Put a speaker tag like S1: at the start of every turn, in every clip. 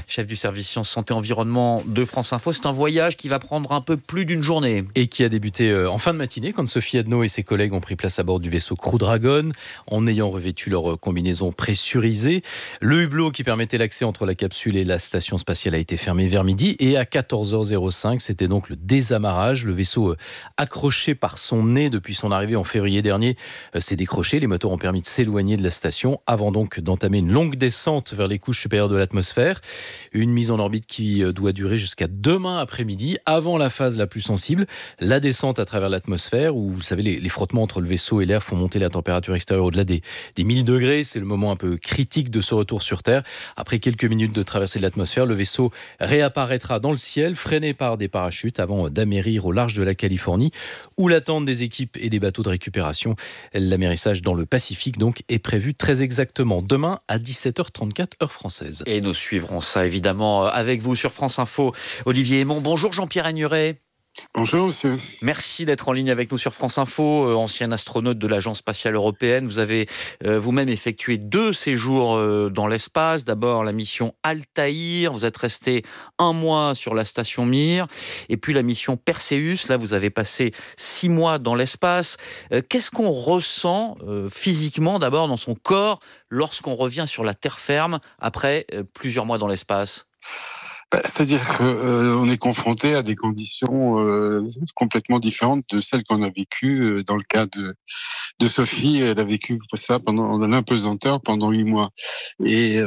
S1: chef du service Sciences, Santé, Environnement de France Info. C'est un voyage qui va prendre un peu plus d'une journée.
S2: Et qui a débuté en fin de matinée quand Sophie Adno et ses collègues ont pris place à bord du vaisseau Crew Dragon en ayant revêtu leur combinaison pressurisée. Le hublot qui permettait l'accès entre la capsule et la station spatiale a été fermé vers midi et à 14h05, c'était donc le désamarrage. Le vaisseau accroché par son nez depuis son arrivée en février dernier s'est décroché. Les moteurs ont permis de s'éloigner de la station avant donc d'entamer une longue descente vers les couches supérieures de l'atmosphère. Une mise en orbite qui doit durer jusqu'à demain après-midi avant la phase la plus sensible, la descente à travers l'atmosphère où vous savez les frottements entre le vaisseau et l'air font monter la température extérieure au-delà des 1000 degrés. C'est le moment un peu critique de ce retour sur Terre. Après quelques minutes de traversée de l'atmosphère, le vaisseau réapparaîtra dans le ciel, freiné par des parachutes avant d'amérir au large de la Californie où l'attente des équipes et des bateaux de récupération. L'amérissage dans le Pacifique donc est prévu très exactement demain à 17h34 heure française.
S1: Et nous suivrons ça évidemment avec vous sur France Info. Olivier Aymon, bonjour Jean-Pierre Agnuret.
S3: Bonjour monsieur.
S1: Merci d'être en ligne avec nous sur France Info, ancien astronaute de l'Agence spatiale européenne. Vous avez vous-même effectué 2 séjours dans l'espace. D'abord la mission Altaïr, vous êtes resté 1 mois sur la station Mir. Et puis la mission Perseus, là vous avez passé 6 mois dans l'espace. Qu'est-ce qu'on ressent physiquement d'abord dans son corps lorsqu'on revient sur la terre ferme après plusieurs mois dans l'espace ?
S3: C'est-à-dire qu'on est confronté à des conditions complètement différentes de celles qu'on a vécues dans le cas de Sophie. Elle a vécu ça en apesanteur pendant 8 mois. Et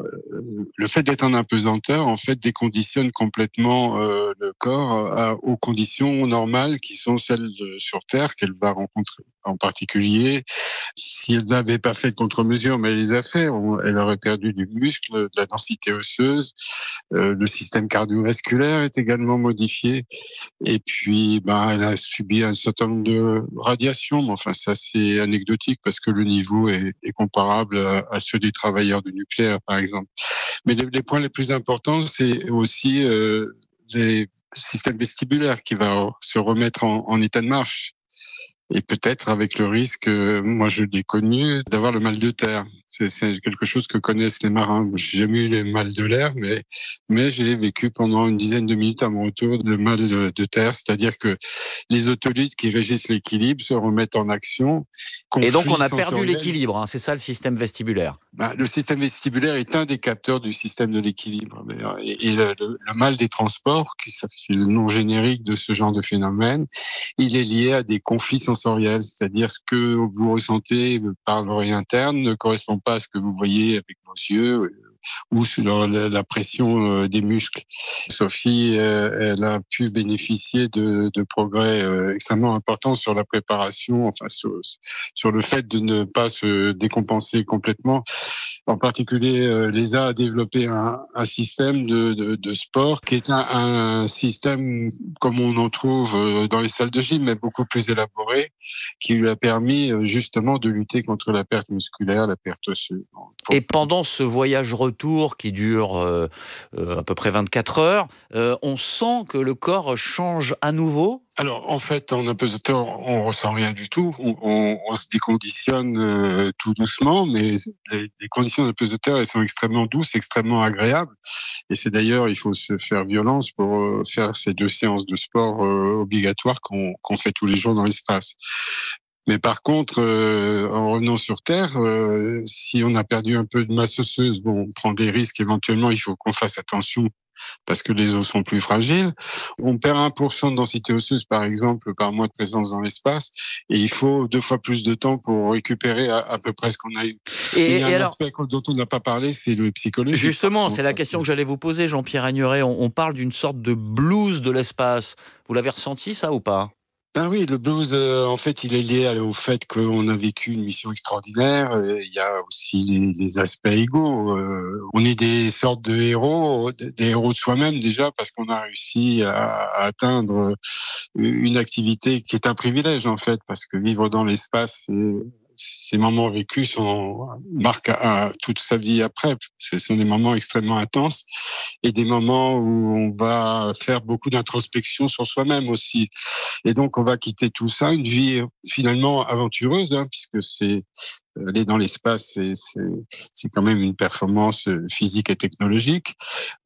S3: le fait d'être en apesanteur, en fait, déconditionne complètement le corps aux conditions normales qui sont celles sur Terre qu'elle va rencontrer. En particulier, si elle n'avait pas fait de contre-mesures, mais elle les a fait, elle aurait perdu du muscle, de la densité osseuse, le système cardiovasculaire est également modifié, et puis elle a subi un certain nombre de radiations, mais enfin ça c'est anecdotique parce que le niveau est comparable à ceux des travailleurs du nucléaire par exemple. Mais les points les plus importants, c'est aussi les systèmes vestibulaires qui va se remettre en état de marche. Et peut-être avec le risque, moi je l'ai connu, d'avoir le mal de terre. C'est quelque chose que connaissent les marins. Je n'ai jamais eu le mal de l'air, mais j'ai vécu pendant une dizaine de minutes à mon retour le mal de terre. C'est-à-dire que les otolithes qui régissent l'équilibre se remettent en action.
S1: Et donc on a perdu l'équilibre, c'est ça le système vestibulaire.
S3: Le système vestibulaire est un des capteurs du système de l'équilibre. Et le mal des transports, c'est le nom générique de ce genre de phénomène, il est lié à des conflits sensoriels, c'est-à-dire ce que vous ressentez par l'oreille interne ne correspond pas à ce que vous voyez avec vos yeux ou sur la pression des muscles. Sophie, elle a pu bénéficier de progrès extrêmement importants sur la préparation, enfin sur le fait de ne pas se décompenser complètement. En particulier, l'ESA a développé un système de sport qui est un système comme on en trouve dans les salles de gym, mais beaucoup plus élaboré, qui lui a permis justement de lutter contre la perte musculaire, la perte osseuse.
S1: Et pendant ce voyage retour qui dure à peu près 24 heures, on sent que le corps change à nouveau ?
S3: Alors, en fait, en apesanteur, on ressent rien du tout. On se déconditionne tout doucement, mais les conditions d'apesanteur, elles sont extrêmement douces, extrêmement agréables. Et c'est d'ailleurs, il faut se faire violence pour faire ces 2 séances de sport obligatoires qu'on fait tous les jours dans l'espace. Mais par contre, en revenant sur Terre, si on a perdu un peu de masse osseuse, on prend des risques éventuellement, il faut qu'on fasse attention parce que les os sont plus fragiles. On perd 1% de densité osseuse, par exemple, par mois de présence dans l'espace, et il faut 2 fois plus de temps pour récupérer à peu près ce qu'on a eu. Et il y a un aspect dont on n'a pas parlé, c'est le psychologique.
S1: Justement, c'est la question que j'allais vous poser, Jean-Pierre Agnuret. On parle d'une sorte de blues de l'espace. Vous l'avez ressenti, ça, ou pas ?
S3: Oui, le blues, en fait, il est lié au fait qu'on a vécu une mission extraordinaire. Il y a aussi les aspects égaux. On est des sortes de héros, des héros de soi-même déjà, parce qu'on a réussi à atteindre une activité qui est un privilège, en fait, parce que vivre dans l'espace, ces moments vécus marquent à toute sa vie après. Ce sont des moments extrêmement intenses et des moments où on va faire beaucoup d'introspection sur soi-même aussi. Et donc, on va quitter tout ça, une vie finalement aventureuse, puisque aller dans l'espace, c'est quand même une performance physique et technologique.